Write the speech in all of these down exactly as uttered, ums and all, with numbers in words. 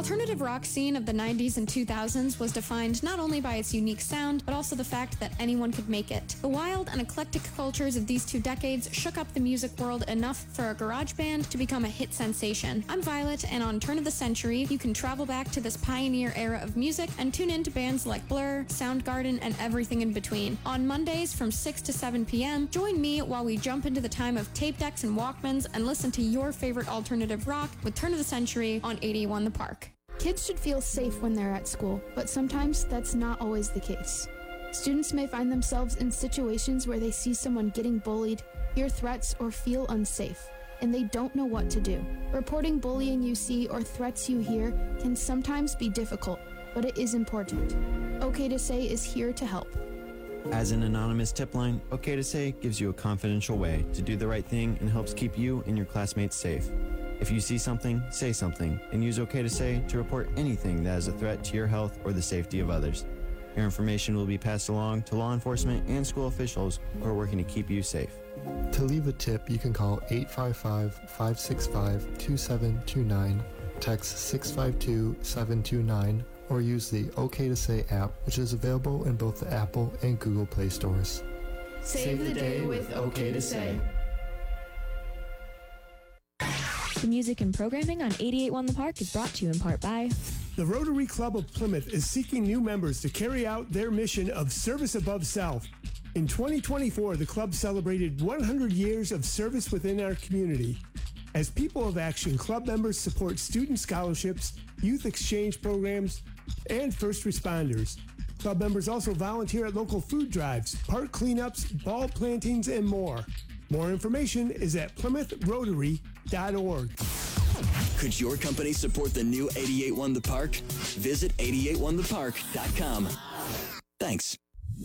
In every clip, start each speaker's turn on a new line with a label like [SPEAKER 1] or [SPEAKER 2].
[SPEAKER 1] alternative rock scene of the nineties and two thousands was defined not only by its unique sound, but also the fact that anyone could make it. The wild and eclectic cultures of these two decades shook up the music world enough for a garage band to become a hit sensation. I'm Violet, and on Turn of the Century, you can travel back to this pioneer era of music and tune in to bands like Blur, Soundgarden, and everything in between. On Mondays from six to seven p.m., join me while we jump into the time of tape decks and Walkmans and listen to your favorite alternative rock with Turn of the Century on eighty-one The Park.
[SPEAKER 2] Kids should feel safe when they're at school, but sometimes that's not always the case. Students may find themselves in situations where they see someone getting bullied, hear threats, or feel unsafe, and they don't know what to do. Reporting bullying you see or threats you hear can sometimes be difficult, but it is important. OK to Say is here to help.
[SPEAKER 3] As an anonymous tip line, OK to Say gives you a confidential way to do the right thing and helps keep you and your classmates safe. If you see something, say something, and use OK to Say to report anything that is a threat to your health or the safety of others. Your information will be passed along to law enforcement and school officials who are working to keep you safe.
[SPEAKER 4] To leave a tip, you can call eight five five, five six five, two seven two nine, text six five two, seven two nine, or use the OK to Say app, which is available in both the Apple and Google Play stores.
[SPEAKER 2] Save the day with OK to Say.
[SPEAKER 5] The music and programming on eighty-eight point one The Park is brought to you in part by
[SPEAKER 6] the Rotary Club of Plymouth is seeking new members to carry out their mission of service above self. In twenty twenty-four, the club celebrated one hundred years of service within our community. As People of Action, club members support student scholarships, youth exchange programs, and first responders. Club members also volunteer at local food drives, park cleanups, ball plantings, and more. More information is at plymouth rotary dot org.
[SPEAKER 7] Could your company support the new eighty-eight point one The Park? Visit eighty-eight one the park dot com. Thanks.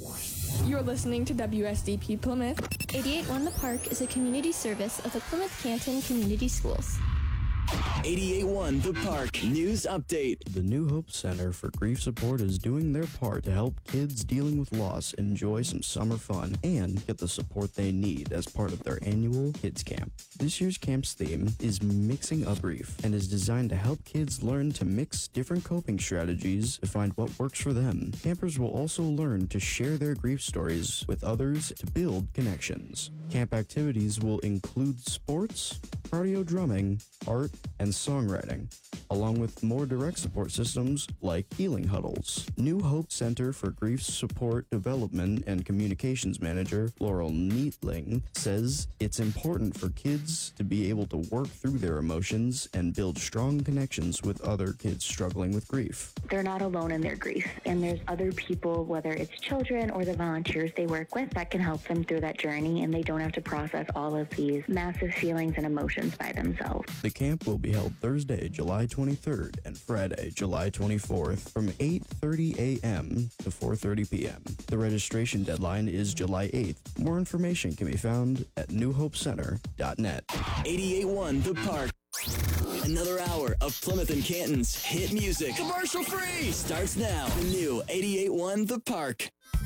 [SPEAKER 8] You're listening to W S D P Plymouth.
[SPEAKER 5] eighty-eight point one The Park is a community service of the Plymouth Canton Community Schools.
[SPEAKER 7] eighty-eight point one The Park News Update.
[SPEAKER 9] The New Hope Center for Grief Support is doing their part to help kids dealing with loss enjoy some summer fun and get the support they need as part of their annual Kids Camp. This year's camp's theme is Mixing Up Grief and is designed to help kids learn to mix different coping strategies to find what works for them. Campers will also learn to share their grief stories with others to build connections. Camp activities will include sports, cardio drumming, art, and songwriting, along with more direct support systems like healing huddles. New Hope Center for Grief Support Development and Communications Manager Laurel Neatling says it's important for kids to be able to work through their emotions and build strong connections with other kids struggling with grief.
[SPEAKER 10] They're not alone in their grief, and there's other people, whether it's children or the volunteers they work with, that can help them through that journey, and they don't have to process all of these massive feelings and emotions by themselves.
[SPEAKER 9] The camp will be held Thursday, July twenty-third and Friday, July twenty-fourth from eight thirty a.m. to four thirty p.m. The registration deadline is July eighth. More information can be found at new hope center dot net.
[SPEAKER 7] eighty-eight point one The Park. Another hour of Plymouth and Canton's hit music, commercial free, starts now. The new eighty-eight point one The Park.